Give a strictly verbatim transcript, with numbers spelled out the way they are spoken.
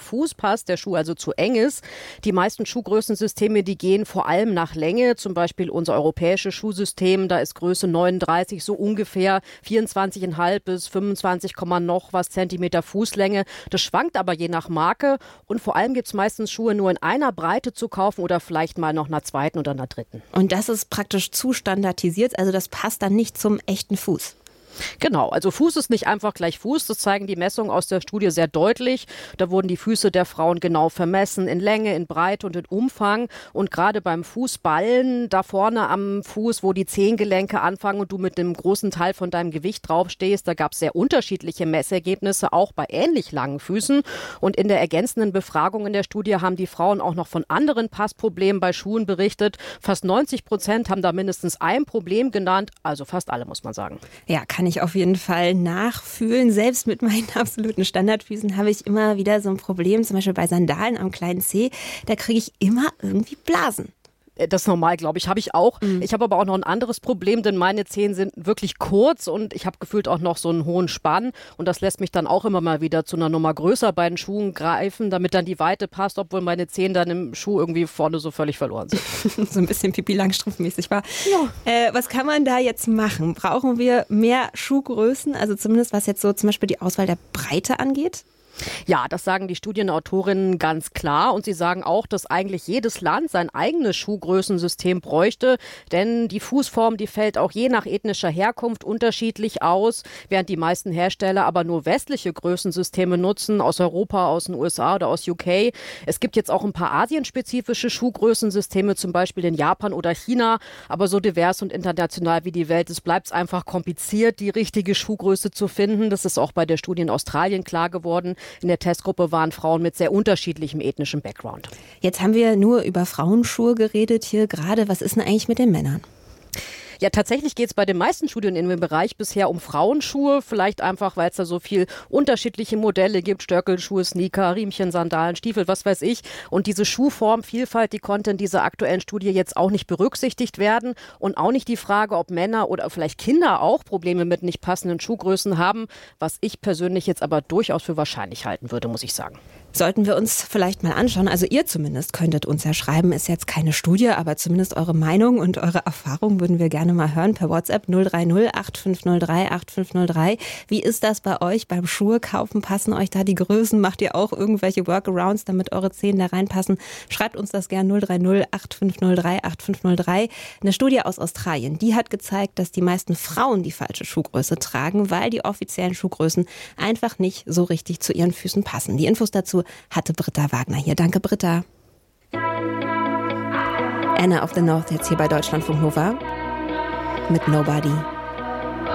Fuß passt, der Schuh also zu eng ist. Die meisten Schuhgrößensysteme, die gehen vor allem nach Länge. Zum Beispiel unser europäisches Schuhsystem, da ist Größe neununddreißig so ungefähr vierundzwanzig Komma fünf bis fünfundzwanzig, noch was Zentimeter Fußlänge. Das schwankt aber je nach Marke und vor allem gibt es meistens Schuhe nur in einer Breite zu kaufen oder vielleicht mal noch einer zweiten oder einer dritten. Und das ist praktisch zu standardisiert, also das passt dann nicht zum echten Fuß. Genau, also Fuß ist nicht einfach gleich Fuß, das zeigen die Messungen aus der Studie sehr deutlich. Da wurden die Füße der Frauen genau vermessen, in Länge, in Breite und in Umfang. Und gerade beim Fußballen, da vorne am Fuß, wo die Zehengelenke anfangen und du mit einem großen Teil von deinem Gewicht draufstehst, da gab es sehr unterschiedliche Messergebnisse, auch bei ähnlich langen Füßen. Und in der ergänzenden Befragung in der Studie haben die Frauen auch noch von anderen Passproblemen bei Schuhen berichtet. Fast neunzig Prozent haben da mindestens ein Problem genannt, also fast alle, muss man sagen. Ja, kann ich auf jeden Fall nachfühlen. Selbst mit meinen absoluten Standardfüßen habe ich immer wieder so ein Problem, zum Beispiel bei Sandalen am kleinen Zeh. Da kriege ich immer irgendwie Blasen. Das ist normal, glaube ich, habe ich auch. Mhm. Ich habe aber auch noch ein anderes Problem, denn meine Zehen sind wirklich kurz und ich habe gefühlt auch noch so einen hohen Spann. Und das lässt mich dann auch immer mal wieder zu einer Nummer größer bei den Schuhen greifen, damit dann die Weite passt, obwohl meine Zehen dann im Schuh irgendwie vorne so völlig verloren sind. So ein bisschen Pipi Langstrumpf-mäßig war. Ja. Äh, was kann man da jetzt machen? Brauchen wir mehr Schuhgrößen? Also zumindest was jetzt so zum Beispiel die Auswahl der Breite angeht? Ja, das sagen die Studienautorinnen ganz klar und sie sagen auch, dass eigentlich jedes Land sein eigenes Schuhgrößensystem bräuchte, denn die Fußform, die fällt auch je nach ethnischer Herkunft unterschiedlich aus, während die meisten Hersteller aber nur westliche Größensysteme nutzen, aus Europa, aus den U S A oder aus U K. Es gibt jetzt auch ein paar asienspezifische Schuhgrößensysteme, zum Beispiel in Japan oder China, aber so divers und international wie die Welt ist, bleibt es einfach kompliziert, die richtige Schuhgröße zu finden. Das ist auch bei der Studie in Australien klar geworden. In der Testgruppe waren Frauen mit sehr unterschiedlichem ethnischen Background. Jetzt haben wir nur über Frauenschuhe geredet hier gerade. Was ist denn eigentlich mit den Männern? Ja, tatsächlich geht es bei den meisten Studien in dem Bereich bisher um Frauenschuhe. Vielleicht einfach, weil es da so viel unterschiedliche Modelle gibt. Stöckelschuhe, Sneaker, Riemchen, Sandalen, Stiefel, was weiß ich. Und diese Schuhformvielfalt, die konnte in dieser aktuellen Studie jetzt auch nicht berücksichtigt werden. Und auch nicht die Frage, ob Männer oder vielleicht Kinder auch Probleme mit nicht passenden Schuhgrößen haben. Was ich persönlich jetzt aber durchaus für wahrscheinlich halten würde, muss ich sagen. Sollten wir uns vielleicht mal anschauen, also ihr zumindest könntet uns ja schreiben, ist jetzt keine Studie, aber zumindest eure Meinung und eure Erfahrung würden wir gerne mal hören per WhatsApp null drei null acht fünf null drei acht fünf null drei. Wie ist das bei euch beim Schuhe kaufen? Passen euch da die Größen? Macht ihr auch irgendwelche Workarounds, damit eure Zehen da reinpassen? Schreibt uns das gerne null drei null acht fünf null drei acht fünf null drei. Eine Studie aus Australien, die hat gezeigt, dass die meisten Frauen die falsche Schuhgröße tragen, weil die offiziellen Schuhgrößen einfach nicht so richtig zu ihren Füßen passen. Die Infos dazu hatte Britta Wagner hier. Danke, Britta. Anna of the North jetzt hier bei Deutschlandfunk Nova mit Nobody.